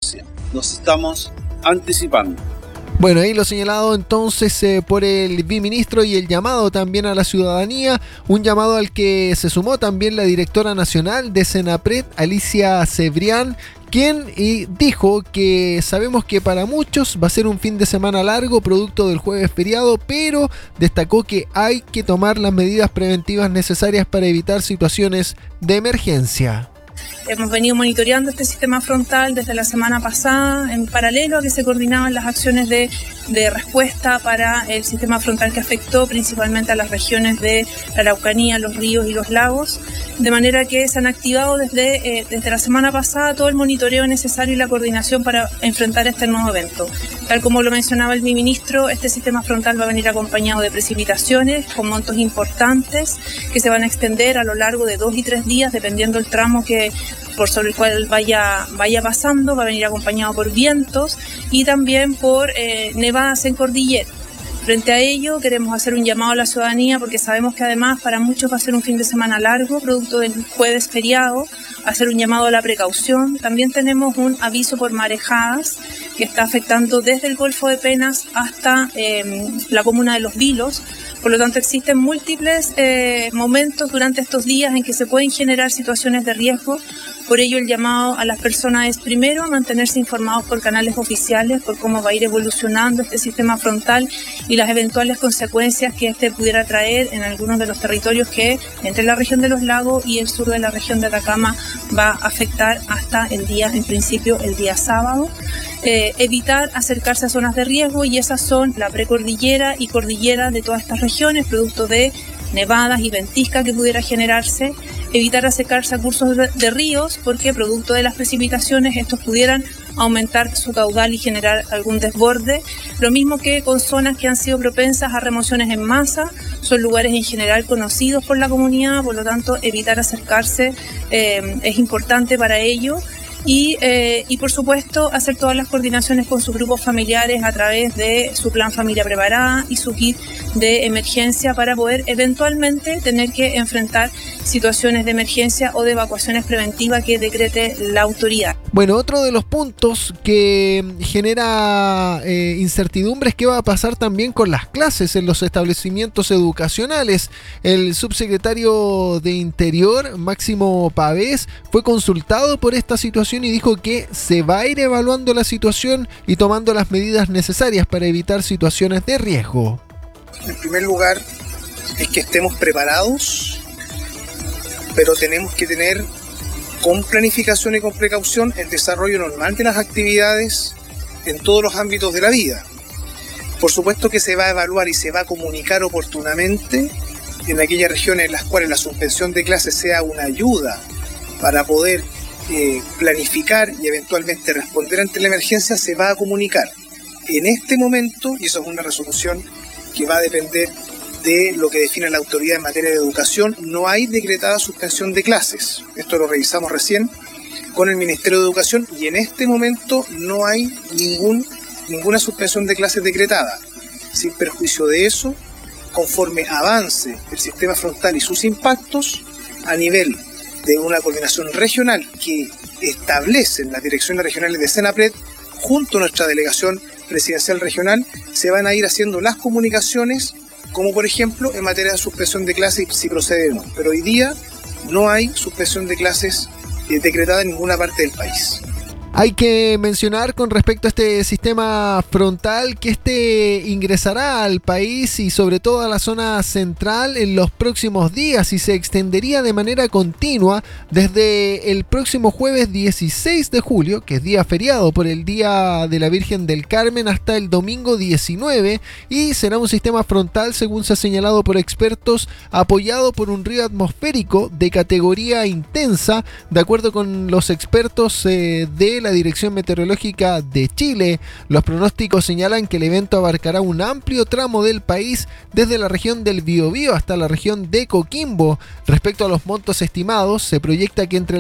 emergencia. Nos estamos anticipando. Bueno, ahí lo señalado entonces por el viceministro y el llamado también a la ciudadanía, un llamado al que se sumó también la directora nacional de Senapred, Alicia Cebrián, quien dijo que sabemos que para muchos va a ser un fin de semana largo producto del jueves feriado, pero destacó que hay que tomar las medidas preventivas necesarias para evitar situaciones de emergencia. Hemos venido monitoreando este sistema frontal desde la semana pasada, en paralelo a que se coordinaban las acciones de respuesta para el sistema frontal que afectó principalmente a las regiones de la Araucanía, los ríos y los lagos, de manera que se han activado desde la semana pasada todo el monitoreo necesario y la coordinación para enfrentar este nuevo evento. Tal como lo mencionaba el viceministro, este sistema frontal va a venir acompañado de precipitaciones con montos importantes que se van a extender a lo largo de 2 y 3 días, dependiendo del tramo por sobre el cual vaya pasando. Va a venir acompañado por vientos y también por nevadas en cordillera. Frente a ello, queremos hacer un llamado a la ciudadanía porque sabemos que además para muchos va a ser un fin de semana largo, producto del jueves feriado, hacer un llamado a la precaución. También tenemos un aviso por marejadas que está afectando desde el Golfo de Penas hasta la comuna de Los Vilos. Por lo tanto, existen múltiples momentos durante estos días en que se pueden generar situaciones de riesgo. Por ello, el llamado a las personas es primero mantenerse informados por canales oficiales por cómo va a ir evolucionando este sistema frontal y las eventuales consecuencias que este pudiera traer en algunos de los territorios que entre la región de los lagos y el sur de la región de Atacama va a afectar hasta el día, en principio, el día sábado. Evitar acercarse a zonas de riesgo, y esas son la precordillera y cordillera de todas estas regiones, producto de nevadas y ventiscas que pudiera generarse. Evitar acercarse a cursos de ríos, porque producto de las precipitaciones estos pudieran aumentar su caudal y generar algún desborde. Lo mismo que con zonas que han sido propensas a remociones en masa, son lugares en general conocidos por la comunidad, por lo tanto evitar acercarse es importante para ello. Y por supuesto hacer todas las coordinaciones con sus grupos familiares a través de su plan Familia Preparada y su kit de emergencia para poder eventualmente tener que enfrentar situaciones de emergencia o de evacuaciones preventivas que decrete la autoridad. Bueno, otro de los puntos que genera incertidumbre es qué va a pasar también con las clases en los establecimientos educacionales. El subsecretario de Interior, Máximo Pavés, fue consultado por esta situación y dijo que se va a ir evaluando la situación y tomando las medidas necesarias para evitar situaciones de riesgo. En primer lugar, es que estemos preparados, pero tenemos que tener con planificación y con precaución el desarrollo normal de las actividades en todos los ámbitos de la vida. Por supuesto que se va a evaluar y se va a comunicar oportunamente en aquellas regiones en las cuales la suspensión de clases sea una ayuda para poder planificar y eventualmente responder ante la emergencia. Se va a comunicar. En este momento, y eso es una resolución que va a depender de lo que define la autoridad en materia de educación, no hay decretada suspensión de clases. Esto lo revisamos recién con el Ministerio de Educación y en este momento no hay ninguna suspensión de clases decretada. Sin perjuicio de eso, conforme avance el sistema frontal y sus impactos, a nivel de una coordinación regional que establecen las direcciones regionales de Senapred, junto a nuestra delegación presidencial regional, se van a ir haciendo las comunicaciones, como por ejemplo en materia de suspensión de clases, si procede o no. Pero hoy día no hay suspensión de clases decretada en ninguna parte del país. Hay que mencionar con respecto a este sistema frontal que este ingresará al país y sobre todo a la zona central en los próximos días y se extendería de manera continua desde el próximo jueves 16 de julio, que es día feriado por el Día de la Virgen del Carmen, hasta el domingo 19, y será un sistema frontal, según se ha señalado por expertos, apoyado por un río atmosférico de categoría intensa, de acuerdo con los expertos de la Dirección Meteorológica de Chile. Los pronósticos señalan que el evento abarcará un amplio tramo del país, desde la región del Biobío hasta la región de Coquimbo. Respecto a los montos estimados, se proyecta que entre